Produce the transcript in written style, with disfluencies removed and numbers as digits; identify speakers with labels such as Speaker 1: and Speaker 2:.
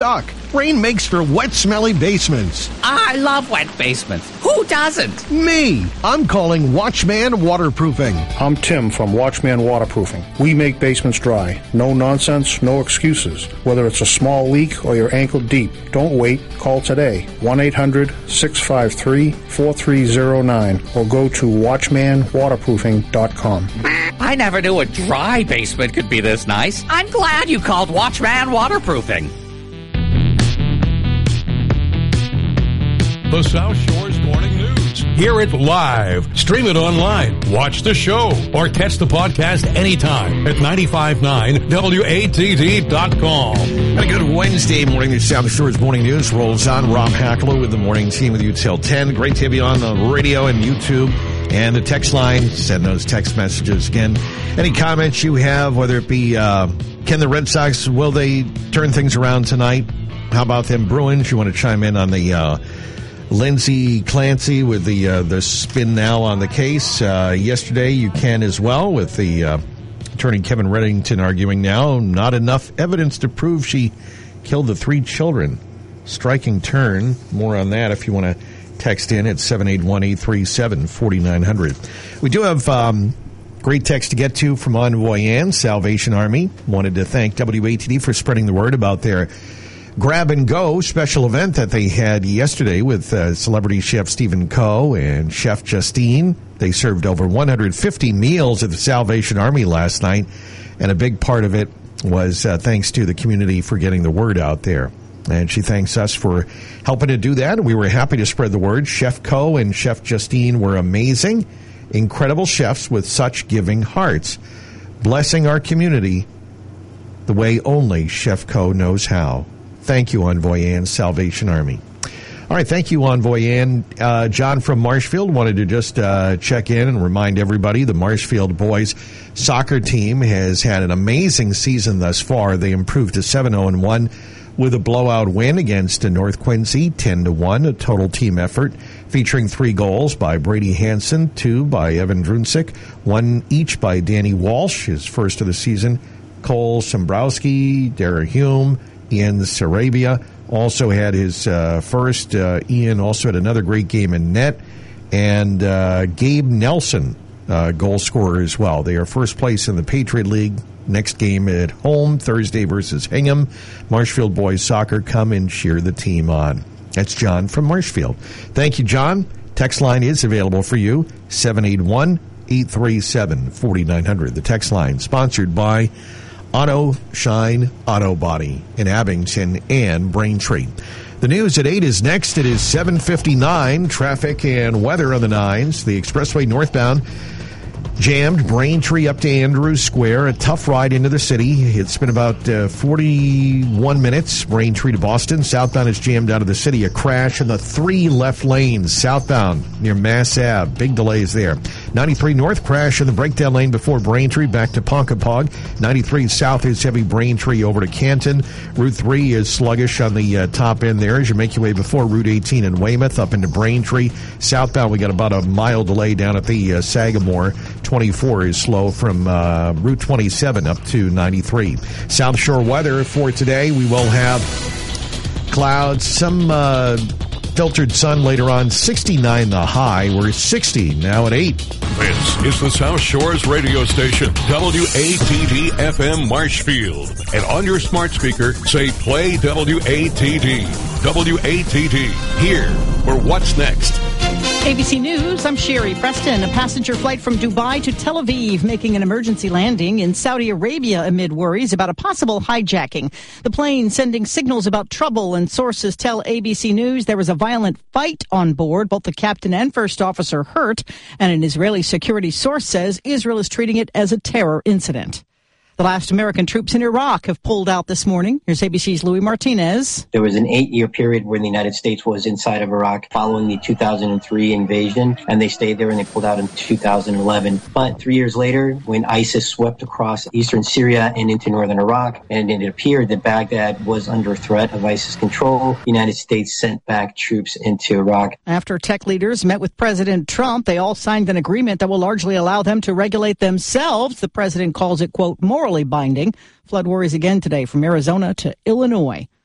Speaker 1: stuck. Rain makes for wet, smelly basements.
Speaker 2: I love wet basements. Who doesn't?
Speaker 1: Me. I'm calling Watchman Waterproofing.
Speaker 3: I'm Tim from Watchman Waterproofing. We make basements dry. No nonsense, no excuses. Whether it's a small leak or you're ankle deep, don't wait. Call today. 1-800-653-4309 or go to watchmanwaterproofing.com.
Speaker 2: I never knew a dry basement could be this nice. I'm glad you called Watchman Waterproofing.
Speaker 4: The South Shore's Morning News. Hear it live. Stream it online. Watch the show. Or catch the podcast anytime at 959watt.com.
Speaker 1: And a good Wednesday morning. The South Shore's Morning News rolls on. Rob Hackler with the morning team with you till 10. Great to have you on the radio and YouTube. And the text line, send those text messages again. Any comments you have, whether it be, can the Red Sox, will they turn things around tonight? How about them Bruins? You want to chime in on the Lindsey Clancy with the spin now on the case. Yesterday you can as well, with the attorney Kevin Reddington arguing now not enough evidence to prove she killed the 3 children. Striking turn. More on that if you want to text in at 781-837-4900. We do have great text to get to from Envoy Ann, Salvation Army. Wanted to thank WATD for spreading the word about their Grab and Go special event that they had yesterday with celebrity chef Stephen Coe and Chef Justine. They served over 150 meals at the Salvation Army last night, and a big part of it was thanks to the community for getting the word out there. And she thanks us for helping to do that. We were happy to spread the word. Chef Coe and Chef Justine were amazing, incredible chefs with such giving hearts, blessing our community the way only Chef Coe knows how. Thank you, Envoy Ann, Salvation Army. All right, thank you, Envoy Ann. John from Marshfield wanted to just check in and remind everybody the Marshfield boys soccer team has had an amazing season thus far. They improved to 7-0-1 with a blowout win against North Quincy, 10-1, a total team effort featuring 3 goals by Brady Hansen, 2 by Evan Drunsick, 1 each by Danny Walsh, his first of the season, Cole Sombrowski, Darragh Hume, Ian Sarabia also had his first. Ian also had another great game in net. And Gabe Nelson, goal scorer as well. They are first place in the Patriot League. Next game at home, Thursday versus Hingham. Marshfield boys soccer, come and cheer the team on. That's John from Marshfield. Thank you, John. Text line is available for you, 781-837-4900. The text line sponsored by Auto Shine Auto Body in Abington and Braintree. The news at 8 is next. It is 7:59. Traffic and weather on the 9s. The expressway northbound jammed Braintree up to Andrews Square. A tough ride into the city. It's been about 41 minutes. Braintree to Boston. Southbound is jammed out of the city. A crash in the 3 left lanes. Southbound near Mass Ave. Big delays there. 93 north, crash in the breakdown lane before Braintree back to Ponkapog. 93 south is heavy Braintree over to Canton. Route 3 is sluggish on the top end there as you make your way before Route 18 in Weymouth up into Braintree. Southbound, we got about a mile delay down at the Sagamore. 24 is slow from Route 27 up to 93. South Shore weather for today. We will have clouds, some filtered sun later on. 69 the high. We're 60 now at 8.
Speaker 4: This is the South Shore's radio station, WATD FM Marshfield. And on your smart speaker, say play WATD. WATD, here for What's Next.
Speaker 5: ABC News, I'm Sherry Preston. A passenger flight from Dubai to Tel Aviv making an emergency landing in Saudi Arabia amid worries about a possible hijacking. The plane sending signals about trouble, and sources tell ABC News there was a violent fight on board. Both the captain and first officer hurt, and an Israeli security source says Israel is treating it as a terror incident. The last American troops in Iraq have pulled out this morning. Here's ABC's Louis Martinez.
Speaker 6: There was an 8-year period when the United States was inside of Iraq following the 2003 invasion, and they stayed there and they pulled out in 2011. But 3 years later, when ISIS swept across eastern Syria and into northern Iraq, and it appeared that Baghdad was under threat of ISIS control, the United States sent back troops into Iraq.
Speaker 5: After tech leaders met with President Trump, they all signed an agreement that will largely allow them to regulate themselves. The president calls it, quote, morally binding. Flood worries again today from Arizona to Illinois.